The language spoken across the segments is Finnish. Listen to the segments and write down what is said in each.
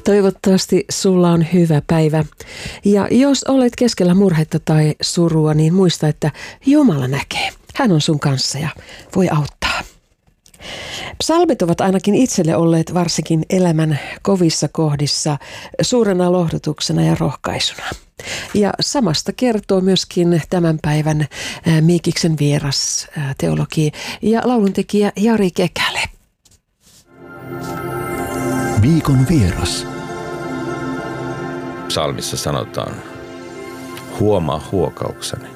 Toivottavasti sulla on hyvä päivä. Ja jos olet keskellä murhetta tai surua, niin muista, että Jumala näkee. Hän on sun kanssa ja voi auttaa. Psalmit ovat ainakin itselle olleet varsinkin elämän kovissa kohdissa suurena lohdutuksena ja rohkaisuna. Ja samasta kertoo myöskin tämän päivän Miikiksen vieras teologi ja lauluntekijä Jari Kekälä. Viikon vieras. Psalmissa sanotaan, huomaa huokaukseni.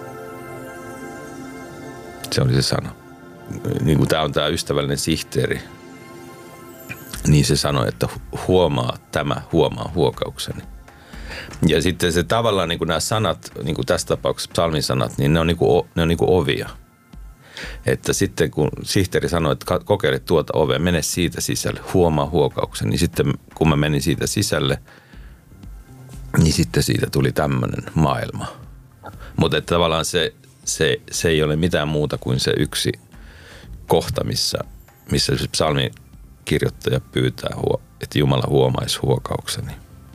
Se oli se sana. Niin kuin tämä on tämä ystävällinen sihteeri, niin se sanoi, että huomaa huokaukseni. Ja sitten se tavallaan niin kuin nämä sanat, niin kuin tässä tapauksessa psalmin sanat, niin ne on niin kuin ovia. Että sitten kun sihteeri sanoi, että kokeile tuota ovea, mene siitä sisälle, huomaa huokauksen, niin sitten kun mä menin siitä sisälle, niin sitten siitä tuli tämmöinen maailma. Mutta että tavallaan se ei ole mitään muuta kuin se yksi kohta, missä se psalmin kirjoittaja pyytää, että Jumala huomaisi huokaukseni.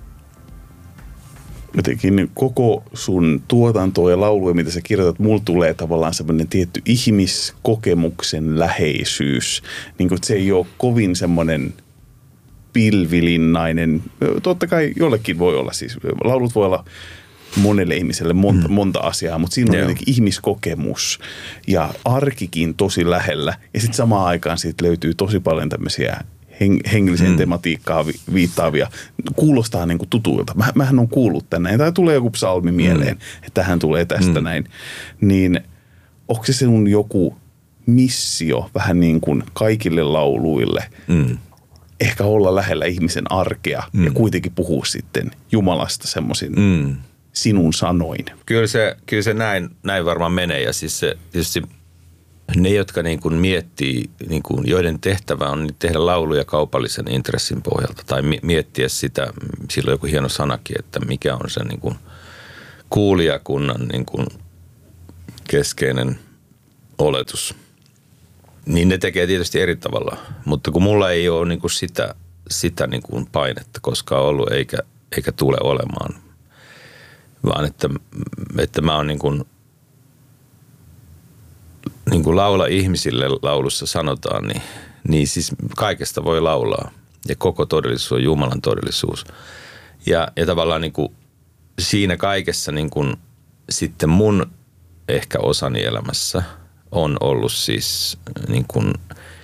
Jotenkin koko sun tuotantoa ja lauluja, mitä sä kirjoitat, mulla tulee tavallaan semmoinen tietty ihmiskokemuksen läheisyys. Niin kuin, että se ei ole kovin semmoinen pilvilinnainen. Totta kai jollekin voi olla siis. Laulut voi olla monelle ihmiselle monta asiaa, mutta siinä on jotenkin ihmiskokemus ja arkikin tosi lähellä. Ja sitten samaan aikaan siitä löytyy tosi paljon tämmöisiä hengelliseen tematiikkaan viittaavia. Kuulostaa niin kuin tutuilta. Mähän on kuullut tänne. Tai tulee joku psalmi mieleen, että tähän tulee tästä näin. Niin onko se sinun joku missio vähän niin kuin kaikille lauluille? Ehkä olla lähellä ihmisen arkea ja kuitenkin puhua sitten Jumalasta semmoisin sinun sanoin. Kyllä se näin varmaan menee. Ja siis se tietysti ne, jotka niin kuin miettii, niin kuin, joiden tehtävä on tehdä lauluja kaupallisen intressin pohjalta tai miettiä sitä, silloin joku hieno sanakin, että mikä on se niin kuin kuulijakunnan niin kuin keskeinen oletus. Niin ne tekee tietysti eri tavalla, mutta kun mulla ei ole niin kuin sitä niin kuin painetta koskaan ollut eikä tule olemaan, vaan että mä oon niin kuin laula ihmisille laulussa sanotaan, niin siis kaikesta voi laulaa. Ja koko todellisuus on Jumalan todellisuus. Ja tavallaan niin kuin siinä kaikessa niin kuin sitten mun ehkä osani elämässä on ollut siis niin kuin,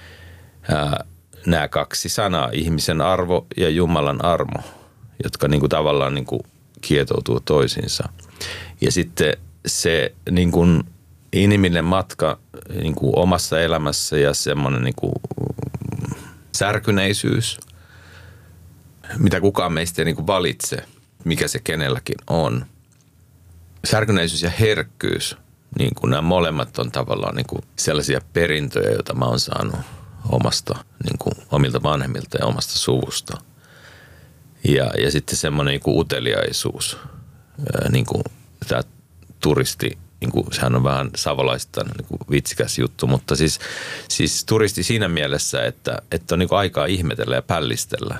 nämä kaksi sanaa, ihmisen arvo ja Jumalan armo, jotka niin kuin tavallaan niin kuin kietoutuu toisiinsa. Ja sitten se niin kuin inhimillinen matka niin kuin omassa elämässä ja semmoinen niin kuin särkyneisyys, mitä kukaan meistä ei niin kuin valitse, mikä se kenelläkin on. Särkyneisyys ja herkkyys, niin kuin nämä molemmat on tavallaan niin kuin sellaisia perintöjä, joita mä oon saanut niin kuin omilta vanhemmilta ja omasta suvusta. Ja sitten semmoinen niin kuin uteliaisuus, niin kuin tämä turisti, niin kuin, sehän on vähän savolaisittain niin kuin vitsikäs juttu, mutta siis turisti siinä mielessä, että on niin kuin aikaa ihmetellä ja pällistellä.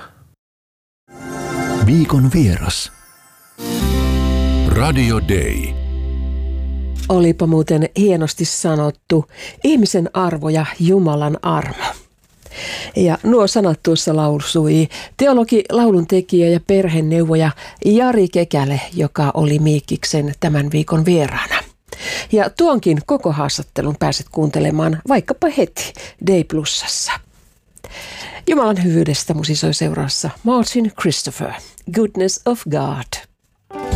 Viikon vieras. Radio Day. Olipa muuten hienosti sanottu, ihmisen arvo ja Jumalan armo. Ja nuo sanat tuossa lausui teologi, lauluntekijä ja perheneuvoja Jari Kekälä, joka oli Miikiksen tämän viikon vieraana. Ja tuonkin koko haastattelun pääset kuuntelemaan vaikkapa heti Day Plusassa. Jumalan hyvyydestä musisoi seurassa Martin Christopher, Goodness of God.